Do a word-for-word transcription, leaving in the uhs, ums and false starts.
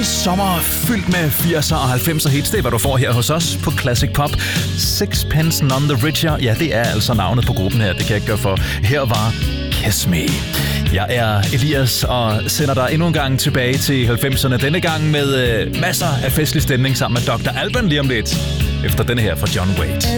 sommer fyldt med firser og halvfemser hits. Det er, hvad du får her hos os på Classic Pop. Sixpence None the Richer. Ja, det er altså navnet på gruppen her. Det kan jeg ikke gøre for. Her var Kiss Me. Jeg er Elias og sender dig endnu en gang tilbage til halvfemserne. Denne gang med øh, masser af festlig stemning sammen med doktor Alban lige om lidt. Efter denne her fra John Waite.